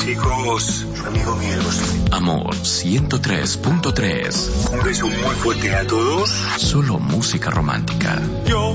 Chicos, su amigo Miguel Bosé. Amor 103.3. Un beso muy fuerte a todos. Solo música romántica. Yo